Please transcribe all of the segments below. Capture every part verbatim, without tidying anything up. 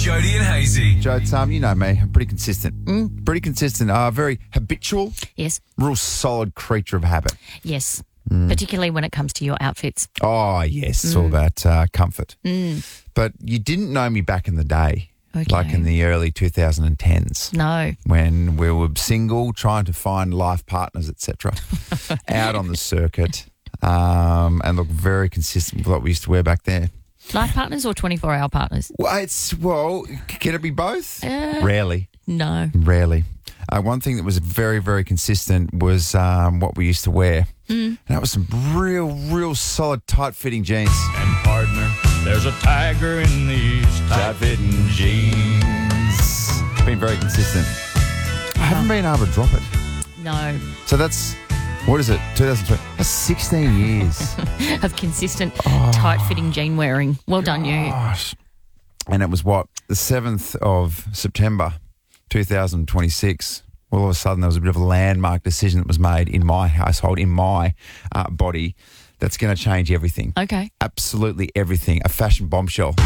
Jody and Hazy. Jode, um, you know me, I'm pretty consistent. Mm. Pretty consistent. Uh, very habitual. Yes. Real solid creature of habit. Yes. Mm. Particularly when it comes to your outfits. Oh, yes. It's mm. all about uh, comfort. Mm. But you didn't know me back in the day. Okay. Like in the early twenty tens. No. When we were single, trying to find life partners, et cetera, out on the circuit, um, and look very consistent with what we used to wear back there. Life partners or twenty-four hour partners? Well, it's, well, can it be both? Uh, Rarely. No. Rarely. Uh, one thing that was very, very consistent was um, what we used to wear. Mm. And that was some real, real solid, tight-fitting jeans. And partner, there's a tiger in these tight-fitting jeans. Been very consistent. I haven't been able to drop it. No. So that's, what is it, twenty twenty? That's sixteen years. Of consistent, oh, tight-fitting jean wearing. Well done, gosh. you. And it was what? The seventh of September, two thousand twenty-six. Well, all of a sudden there was a bit of a landmark decision that was made in my household, in my uh, body, that's going to change everything. Okay. Absolutely everything. A fashion bombshell.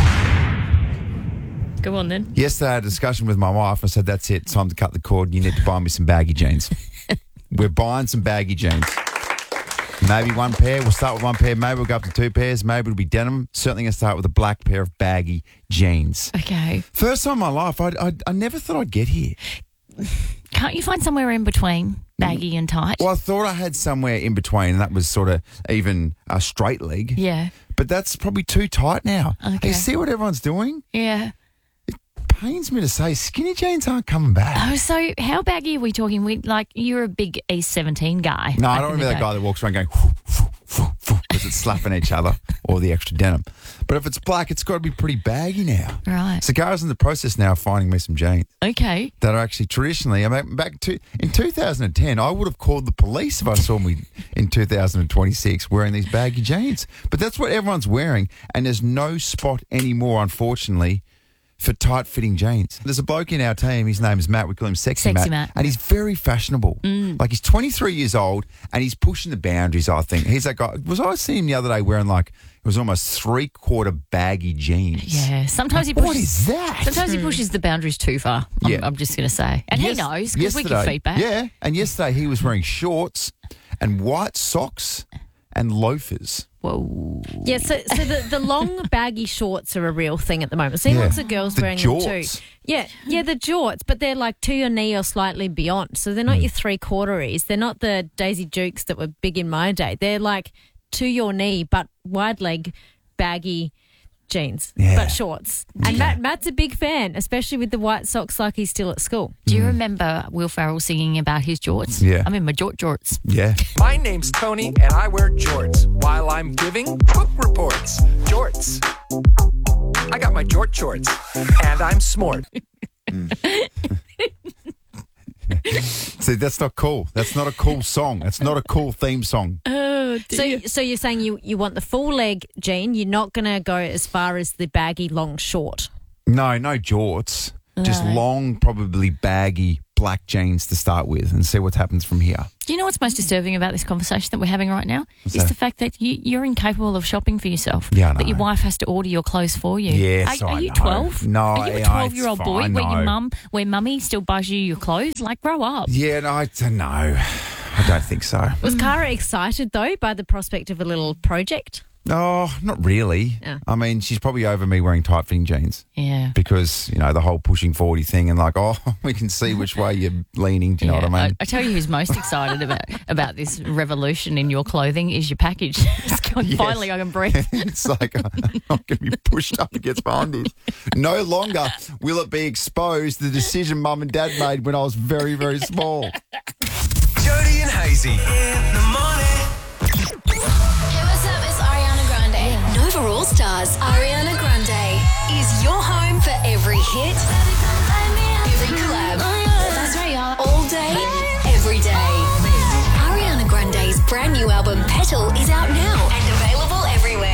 Go on then. Yesterday I had a discussion with my wife. I said, that's it. It's time to cut the cord. You need to buy me some baggy jeans. We're buying some baggy jeans. Maybe one pair. We'll start with one pair. Maybe we'll go up to two pairs. Maybe it'll be denim. Certainly going to start with a black pair of baggy jeans. Okay. First time in my life, I, I, I never thought I'd get here. Can't you find somewhere in between baggy and tight? Well, I thought I had somewhere in between, and that was sort of even a straight leg. Yeah. But that's probably too tight now. Okay. You see what everyone's doing? Yeah. It pains me to say skinny jeans aren't coming back. Oh, so how baggy are we talking? We like you're a big E seventeen guy. No, I don't remember that guy that walks around going because it's slapping each other or the extra denim. But if it's black, it's got to be pretty baggy now. Right. So Gara's in the process now of finding me some jeans. Okay. That are actually traditionally, I mean, back to in two thousand ten, I would have called the police if I saw me in two thousand twenty-six wearing these baggy jeans. But that's what everyone's wearing, and there's no spot anymore, unfortunately, for tight-fitting jeans. There's a bloke in our team, his name is Matt, we call him Sexy, Sexy Matt, Matt, and he's very fashionable. Mm. Like, he's twenty-three years old, and he's pushing the boundaries, I think. He's that guy. Was I seeing him the other day wearing, like, it was almost three-quarter baggy jeans? Yeah, sometimes he What pushes... is that? Sometimes he pushes the boundaries too far, I'm, Yeah. I'm just going to say. And Yes- he knows, because we yesterday- give feedback. Yeah, and yesterday he was wearing shorts and white socks and loafers. Whoa. Yeah, so so the, the long baggy shorts are a real thing at the moment. See Yeah. lots of girls The wearing them jorts. too. Yeah, yeah, the jorts, but they're like to your knee or slightly beyond. So they're not your three quarteries. They're not the Daisy Dukes that were big in my day. They're like to your knee, but wide leg, baggy jeans, Yeah. but shorts. And Matt Matt's a big fan, especially with the white socks like he's still at school. Do you remember Will Ferrell singing about his jorts? Yeah. I mean, my jort jorts. Yeah. My name's Tony, and I wear jorts while I'm giving book reports. Jorts. I got my jort shorts, and I'm smart. See, that's not cool. That's not a cool song. That's not a cool theme song. Oh, So so you're saying you, you want the full leg jean, you're not going to go as far as the baggy long short. No, no jorts. Just No. long, probably baggy black jeans to start with and see what happens from here. Do you know what's most disturbing about this conversation that we're having right now? What's Is that? the fact that you, you're incapable of shopping for yourself. Yeah, I That your know. wife has to order your clothes for you. Yes, are, I are you know. twelve? No, Are you a yeah, twelve-year-old it's boy fine, where your no. mum, where mummy still buys you your clothes? Like, grow up. Yeah, no, I don't know. I don't think so. Was Cara excited, though, by the prospect of a little project? No, not really. Yeah. I mean, she's probably over me wearing tight-fitting jeans Yeah. because, you know, the whole pushing forty thing and like, oh, we can see which way you're leaning. Do you know Yeah, what I mean? I, tell you who's most excited about about this revolution in your clothing is your package. It's gone, Yes. Finally, I can breathe. It's like I'm not going to be pushed up against my undies. No longer will it be exposed the decision mum and dad made when I was very, very small. Jody and Hazy. In the morning. Hey, what's up? It's Ariana Grande. Nova All Stars. Ariana Grande is your home for every hit, every collab. That's right, y'all. All day, every day. Ariana Grande's brand new album, Petal, is out now and available everywhere. And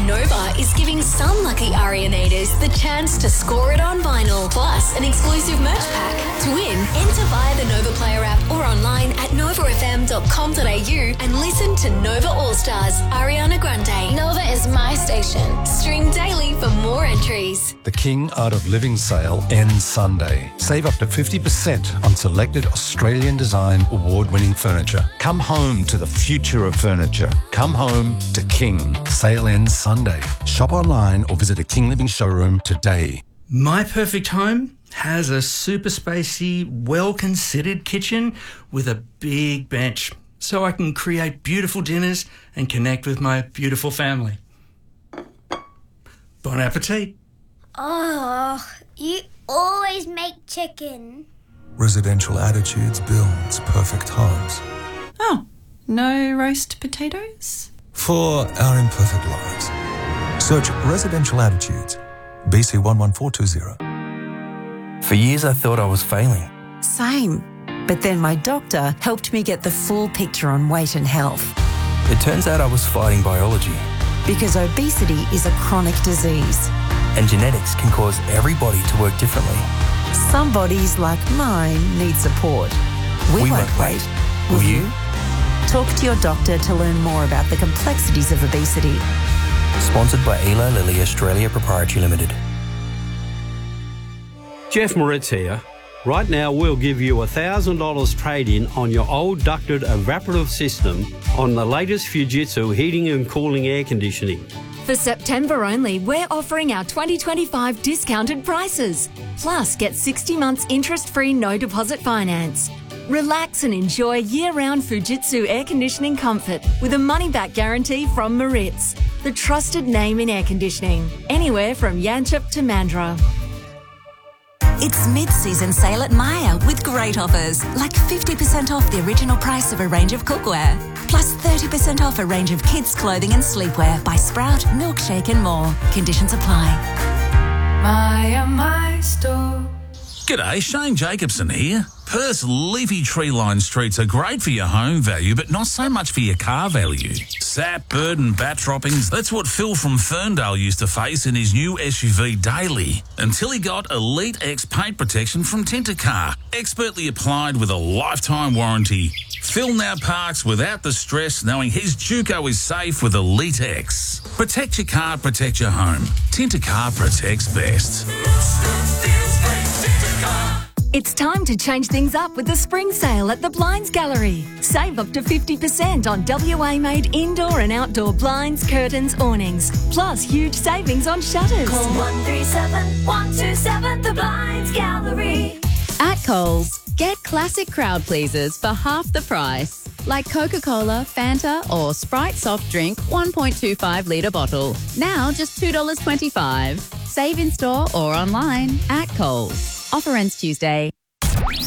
Nova is giving some lucky Arianators the chance to score it on vinyl, plus an exclusive merch pack. To win, enter via the Nova Player app or online at nova f m dot com dot a u and listen to Nova All Stars, Ariana Grande. Nova is my station. Stream daily for more entries. The King Art of Living sale ends Sunday. Save up to fifty percent on selected Australian design award-winning furniture. Come home to the future of furniture. Come home to King. Sale ends Sunday. Shop online or visit a King Living showroom today. My perfect home has a super spacey, well-considered kitchen with a big bench, so I can create beautiful dinners and connect with my beautiful family. Bon appetit. Oh, you always make chicken. Residential Attitudes builds perfect homes. Oh, no roast potatoes? For our imperfect lives. Search Residential Attitudes, B C one one four two zero. For years I thought I was failing. Same. But then my doctor helped me get the full picture on weight and health. It turns out I was fighting biology. Because obesity is a chronic disease. And genetics can cause every body to work differently. Some bodies, like mine, need support. We, we won't, won't wait. wait. Will you? Talk to your doctor to learn more about the complexities of obesity. Sponsored by Eli Lilly Australia Proprietary Limited. Jeff Moritz here. Right now we'll give you one thousand dollars trade-in on your old ducted evaporative system on the latest Fujitsu heating and cooling air conditioning. For September only, we're offering our twenty twenty-five discounted prices. Plus, get sixty months interest-free no deposit finance. Relax and enjoy year-round Fujitsu air conditioning comfort with a money-back guarantee from Moritz, the trusted name in air conditioning, anywhere from Yanchep to Mandurah. It's mid-season sale at Myer with great offers, like fifty percent off the original price of a range of cookware, plus thirty percent off a range of kids' clothing and sleepwear by Sprout, Milkshake and more. Conditions apply. Myer, my store. G'day, Shane Jacobson here. Perth's leafy tree-lined streets are great for your home value, but not so much for your car value. Sap, bird and bat droppings, that's what Phil from Ferndale used to face in his new S U V Daily, until he got Elite X paint protection from Tintercar, expertly applied with a lifetime warranty. Phil now parks without the stress, knowing his Juco is safe with Elite X. Protect your car, protect your home. Tintercar protects best. It's time to change things up with the spring sale at the Blinds Gallery. Save up to fifty percent on W A-made indoor and outdoor blinds, curtains, awnings, plus huge savings on shutters. Call one three seven, one two seven, the Blinds Gallery. At Coles, get classic crowd pleasers for half the price. Like Coca-Cola, Fanta or Sprite soft drink one point two five litre bottle. Now just two dollars twenty-five. Save in store or online at Coles. Offer ends Tuesday.